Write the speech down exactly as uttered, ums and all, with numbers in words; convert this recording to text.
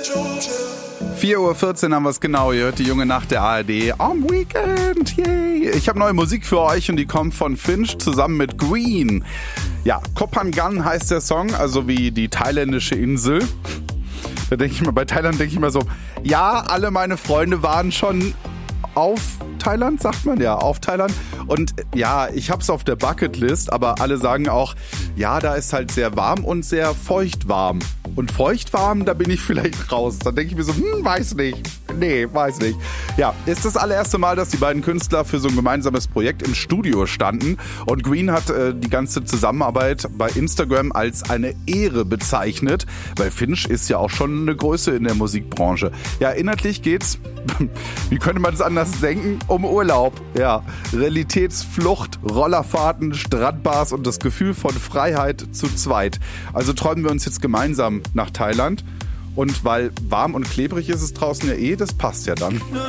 vier Uhr vierzehn haben wir es genau. Ihr hört die junge Nacht der A R D am Weekend. Yay. Ich habe neue Musik für euch und die kommt von Finch zusammen mit Green. Ja, Koh Phangan heißt der Song, also wie die thailändische Insel. Da denke ich mal, bei Thailand denke ich mal so, ja, alle meine Freunde waren schon auf Thailand, sagt man ja, auf Thailand. Und ja, ich hab's auf der Bucketlist, aber alle sagen auch, ja, da ist halt sehr warm und sehr feuchtwarm. Und feuchtwarm, da bin ich vielleicht raus. Dann denke ich mir so, hm, weiß nicht. Nee, weiß nicht. Ja, ist das allererste Mal, dass die beiden Künstler für so ein gemeinsames Projekt im Studio standen. Und Green hat äh, die ganze Zusammenarbeit bei Instagram als eine Ehre bezeichnet, weil Finch ist ja auch schon eine Größe in der Musikbranche. Ja, inhaltlich geht's, wie könnte man es anders denken, um Urlaub. Ja, Realitätsflucht, Rollerfahrten, Strandbars und das Gefühl von Freiheit zu zweit. Also träumen wir uns jetzt gemeinsam nach Thailand. Und weil warm und klebrig ist es draußen ja eh, das passt ja dann.